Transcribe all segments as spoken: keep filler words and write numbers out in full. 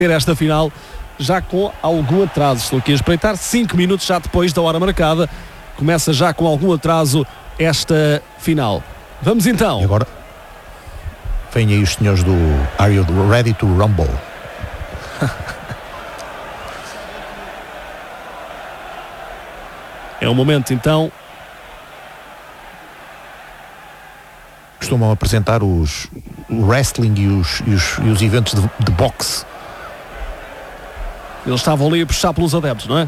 esta final já com algum atraso. Estou aqui a espreitar, cinco minutos já depois da hora marcada. Começa já com algum atraso esta final. Vamos então. E agora vêm aí os senhores do Are You Ready to Rumble? É o momento então. Costumam apresentar os o wrestling e os, e os, e os eventos de, de boxe. Eles estavam ali a puxar pelos adeptos, não é?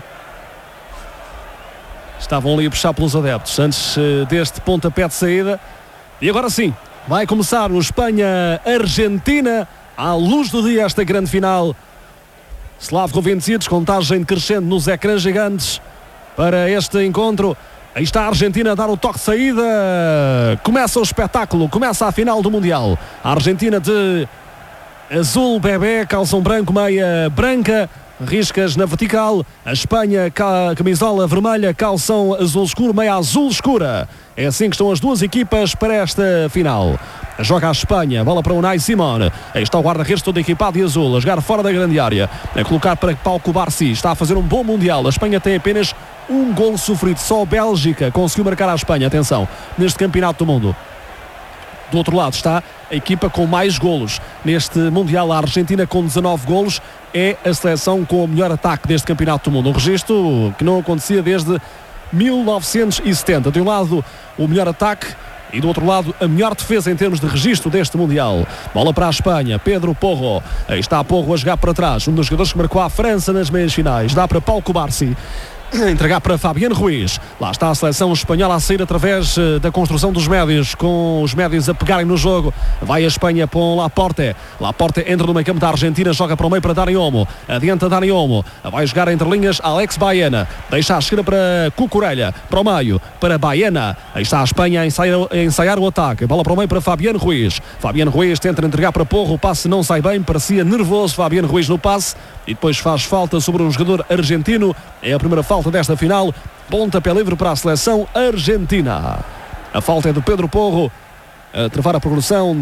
Estavam ali a puxar pelos adeptos antes uh, deste pontapé de saída. E agora sim, vai começar o Espanha-Argentina à luz do dia, esta grande final. Slavko Vincic, contagem crescendo nos ecrãs gigantes para este encontro. Aí está a Argentina a dar o toque de saída. Começa o espetáculo, começa a final do Mundial. A Argentina de azul bebê, calção branco, meia branca, riscas na vertical. A Espanha, camisola vermelha, calção azul escuro, meia azul escura. É assim que estão as duas equipas para esta final. Joga a Espanha, bola para o Unai Simón. Aí está o guarda-redes todo equipado de azul, a jogar fora da grande área, a colocar para Pau Cubarsí. Está a fazer um bom Mundial. A Espanha tem apenas um golo sofrido. Só a Bélgica conseguiu marcar a Espanha, atenção, neste campeonato do mundo. Do outro lado está a equipa com mais golos neste Mundial. A Argentina com dezanove golos é a seleção com o melhor ataque deste campeonato do mundo. Um registro que não acontecia desde mil novecentos e setenta. De um lado o melhor ataque e do outro lado a melhor defesa em termos de registro deste Mundial. Bola para a Espanha, Pedro Porro. Aí está Porro a jogar para trás, um dos jogadores que marcou a França nas meias finais. Dá para Pau Cubarsí entregar para Fabián Ruiz. Lá está a seleção espanhola a sair através uh, da construção dos médios, com os médios a pegarem no jogo. Vai a Espanha com Laporte. Laporte entra no meio campo da Argentina, joga para o meio para Dani Olmo. Adianta Dani Olmo. Vai jogar entre linhas Alex Baena. Deixa a esquerda para Cucurella. Para o meio, para Baena. Aí está a Espanha a ensaiar, a ensaiar o ataque. Bola para o meio para Fabián Ruiz. Fabián Ruiz tenta entregar para Porro. O passe não sai bem. Parecia nervoso Fabián Ruiz no passe. E depois faz falta sobre um jogador argentino. É a primeira falta desta final. Pontapé livre para a seleção argentina. A falta é do Pedro Porro a travar a progressão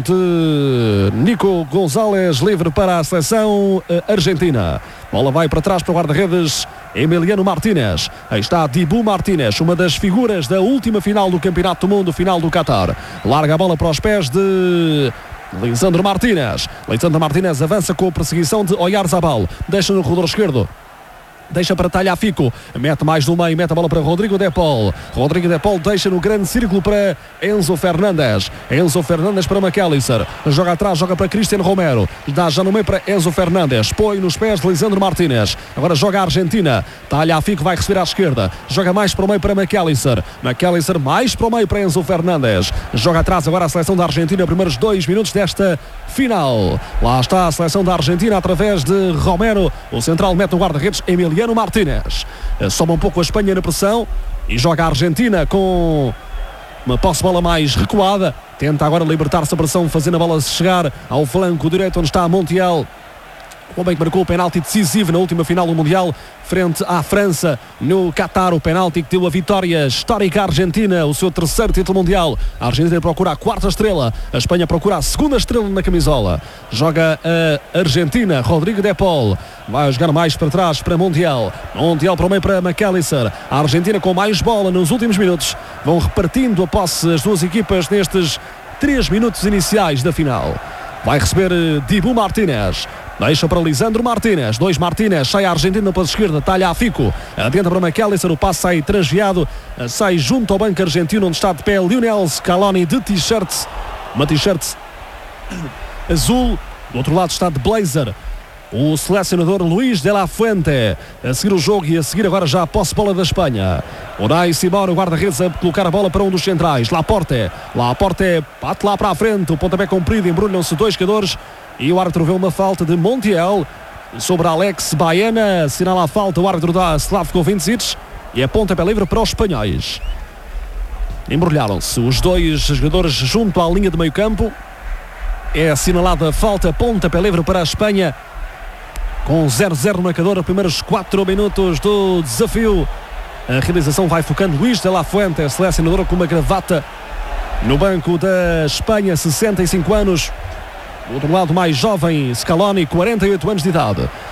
de Nico González, livre para a seleção argentina. Bola vai para trás para o guarda-redes Emiliano Martínez. Aí está Dibu Martínez, uma das figuras da última final do Campeonato do Mundo, final do Qatar. Larga a bola para os pés de Lisandro Martínez. Lisandro Martínez avança com a perseguição de Oyarzabal. Deixa no corredor esquerdo. Deixa para Tagliafico, mete mais no meio, mete a bola para Rodrigo De Paul. Rodrigo De Paul deixa no grande círculo para Enzo Fernandes. Enzo Fernandes para McAllister, joga atrás, joga para Cristiano Romero, dá já no meio para Enzo Fernandes, põe nos pés de Lisandro Martínez. Agora joga a Argentina, Tagliafico vai receber à esquerda, joga mais para o meio para McAllister. McAllister mais para o meio para Enzo Fernandes, joga atrás agora a seleção da Argentina, primeiros dois minutos desta final. Lá está a seleção da Argentina através de Romero, o central mete no guarda-redes Emiliano Martínez. Sobe um pouco a Espanha na pressão e joga a Argentina com uma posse-bola mais recuada. Tenta agora libertar-se a pressão, fazendo a bola chegar ao flanco direito onde está Montiel. O homem que marcou o penalti decisivo na última final do Mundial frente à França no Qatar, o penalti que deu a vitória histórica à Argentina, o seu terceiro título mundial. A Argentina procura a quarta estrela, a Espanha procura a segunda estrela na camisola. Joga a Argentina, Rodrigo De Paul vai jogar mais para trás para Montiel. Montiel para o meio para McAllister. A Argentina com mais bola nos últimos minutos, vão repartindo a posse as duas equipas nestes três minutos iniciais da final. Vai receber Dibu Martínez. Deixa para Lisandro Martínez. Dois Martínez. Sai a Argentina para a esquerda. Tagliafico. Adianta para McAllister. O passe sai transviado. Sai junto ao banco argentino onde está de pé Lionel Scaloni de t-shirt. Uma t-shirt azul. Do outro lado está de blazer o selecionador Luís de la Fuente. A seguir o jogo e a seguir agora já a posse-bola da Espanha. Unai Simón, o guarda-redes, a colocar a bola para um dos centrais. Laporte. Laporte bate lá para a frente. O pontapé comprido. Embrulham-se dois jogadores. E o árbitro vê uma falta de Montiel sobre Alex Baena. Assinala a falta o árbitro da Slavko Vincic. E é pontapé livre para os espanhóis. Embrulharam-se os dois jogadores junto à linha de meio campo. É assinalada a falta, pontapé livre para a Espanha. Com zero a zero no marcador, primeiros quatro minutos do desafio. A realização vai focando Luís de la Fuente, selecionador com uma gravata no banco da Espanha, sessenta e cinco anos. Do outro lado, mais jovem, Scaloni, quarenta e oito anos de idade.